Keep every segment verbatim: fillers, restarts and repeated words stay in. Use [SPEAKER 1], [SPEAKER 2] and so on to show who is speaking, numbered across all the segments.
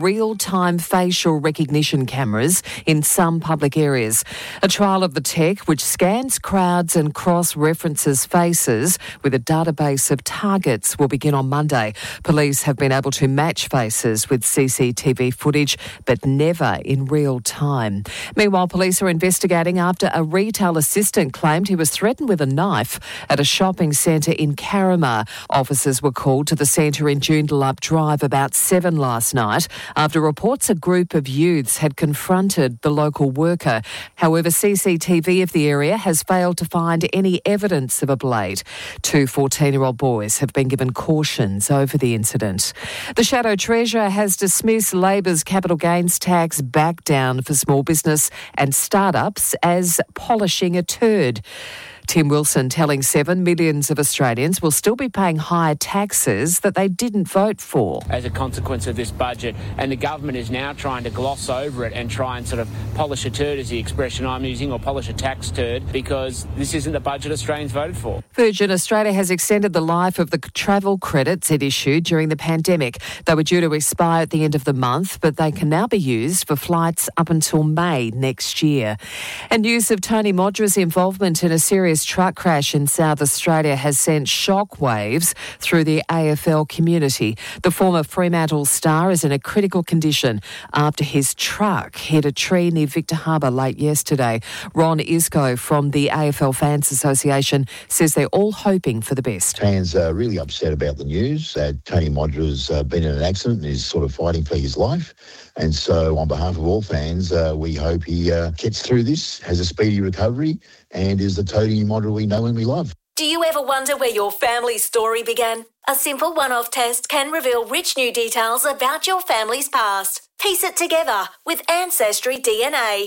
[SPEAKER 1] real-time facial recognition cameras in some public areas. A trial of the tech, which scans crowds and cross-references faces with a database of targets, will begin on Monday. Police have been able to match faces with C C T V footage, but never in real time. Meanwhile, police are investigating after a retail assistant claimed he was threatened with a knife at a shopping centre in Carramar. Officers were called to the centre in Joondalup Drive about seven last night after reports a group of youths had confronted the local worker. However, C C T V of the area has failed to find any evidence of a blade. Two fourteen-year-old boys have been given cautions over the incident. The Shadow Treasurer has dismissed Labor's capital gains tax back down for small business and startups as polishing a turd. Tim Wilson telling Seven millions of Australians will still be paying higher taxes that they didn't vote for.
[SPEAKER 2] As a consequence of this budget, and the government is now trying to gloss over it and try and sort of polish a turd is the expression I'm using, or polish a tax turd, because this isn't the budget Australians voted for.
[SPEAKER 1] Virgin Australia has extended the life of the travel credits it issued during the pandemic. They were due to expire at the end of the month, but they can now be used for flights up until May next year. And news of Tony Modra's involvement in a serious truck crash in South Australia has sent shockwaves through the A F L community. The former Fremantle star is in a critical condition after his truck hit a tree near Victor Harbour late yesterday. Ron Isco from the A F L Fans Association says they're all hoping for the best.
[SPEAKER 3] Fans are really upset about the news that Tony Modra's uh, been in an accident and is sort of fighting for his life. And so on behalf of all fans, uh, we hope he uh, gets through this, has a speedy recovery, and is the Tony Modra we know and we love.
[SPEAKER 4] Do you ever wonder where your family's story began? A simple one-off test can reveal rich new details about your family's past. Piece it together with Ancestry D N A.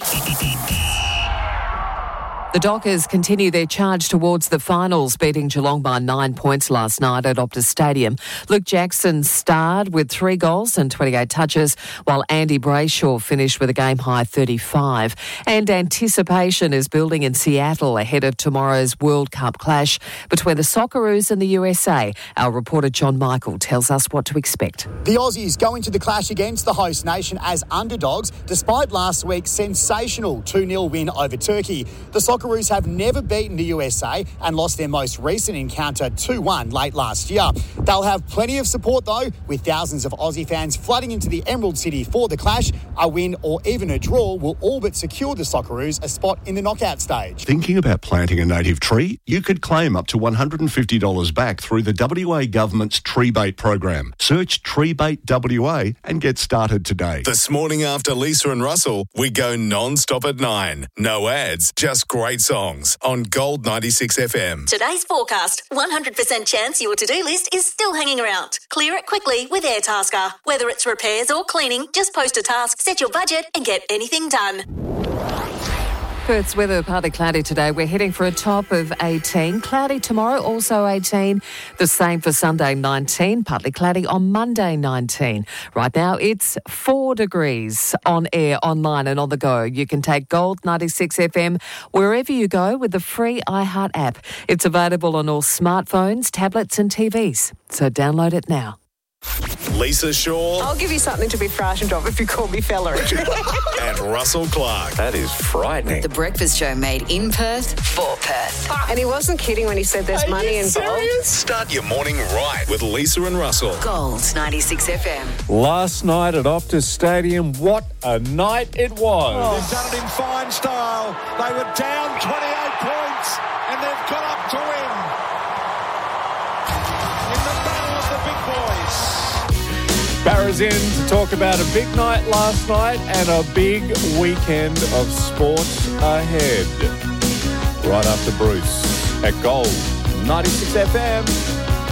[SPEAKER 1] The Dockers continue their charge towards the finals, beating Geelong by nine points last night at Optus Stadium. Luke Jackson starred with three goals and twenty-eight touches, while Andy Brayshaw finished with a game-high thirty-five. And anticipation is building in Seattle ahead of tomorrow's World Cup clash between the Socceroos and the U S A. Our reporter John Michael tells us what to expect.
[SPEAKER 5] The Aussies go into the clash against the host nation as underdogs, despite last week's sensational two nil win over Turkey. The Socceroos have never beaten the U S A and lost their most recent encounter two one late last year. They'll have plenty of support though, with thousands of Aussie fans flooding into the Emerald City for the clash. A win or even a draw will all but secure the Socceroos a spot in the knockout stage.
[SPEAKER 6] Thinking about planting a native tree? You could claim up to one hundred fifty dollars back through the W A Government's Treebait program. Search Treebait W A and get started today.
[SPEAKER 7] This morning after Lisa and Russell, we go non-stop at nine. No ads, just great songs on Gold ninety-six F M.
[SPEAKER 4] Today's forecast, one hundred percent chance your to-do list is still hanging around. Clear it quickly with Airtasker. Whether it's repairs or cleaning, just post a task, set your budget and get anything done.
[SPEAKER 1] Perth's weather partly cloudy today. We're heading for a top of eighteen. Cloudy tomorrow, also eighteen. The same for Sunday, nineteen. Partly cloudy on Monday, nineteen. Right now, it's four degrees on air, online and on the go. You can take Gold ninety-six F M wherever you go with the free iHeart app. It's available on all smartphones, tablets and T Vs. So download it now.
[SPEAKER 7] Lisa Shaw.
[SPEAKER 8] I'll give you something to be frightened of if you call me fella.
[SPEAKER 7] And Russell Clark.
[SPEAKER 9] That is frightening.
[SPEAKER 10] The Breakfast Show made in Perth for Perth.
[SPEAKER 8] And he wasn't kidding when he said there's
[SPEAKER 7] Are
[SPEAKER 8] money
[SPEAKER 7] you
[SPEAKER 8] involved.
[SPEAKER 7] Serious? Start your morning right with Lisa and Russell.
[SPEAKER 10] Gold ninety-six F M.
[SPEAKER 11] Last night at Optus Stadium, what a night it was.
[SPEAKER 12] Oh. They've done it in fine style. They were down twenty-eight points and they've got up to win. In the battle of the big boys.
[SPEAKER 11] Barra's in to talk about a big night last night and a big weekend of sport ahead. Right after Bruce at Gold ninety-six F M.